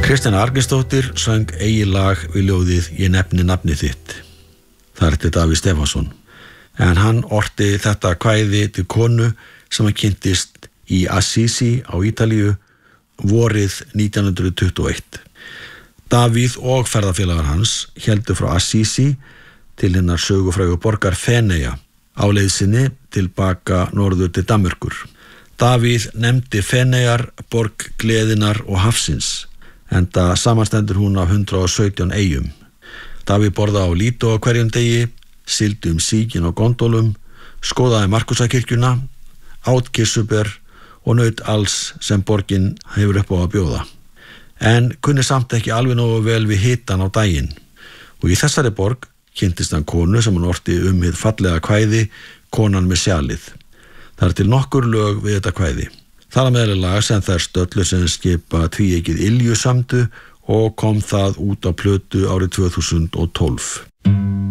Kristjana Arngrímsdóttir söng eigið lag við ljóðið Ég nefni nafnið þitt. Það er til Davíð Stefánsson. En hann orti þetta kvæði til konu sem hann kynntist í Assisi á Ítalíu vorið 1921. Davíð og ferðafélagar hans héldu frá Assisi til hinnar sögufrægu borgar Feneyja á leið sinni tilbaka norður til Danmerkur. Davíð nefndi Feneyjar borg gleðinnar og hafsins, enda samanstendur hún af 117 eyjum. Davíð borðaði á Lido á hverjum degi, sigldi síkin á gondólum, skoðaði Markúsarkirkjuna, át kirsuber og naut alls sem borgin hefur upp á að bjóða. En kunni samt ekki alveg nógu vel við hitan á daginn. Og í þessari borg kynntist hann konu sem hann orti hið fallega kvæði Konan með sjalið. Það er til nokkur lög við þetta kvæði. Það er meðal lag sem þær Stöllu sem skipa tvíeykið Ylju samdu og kom það út á plötu árið 2012.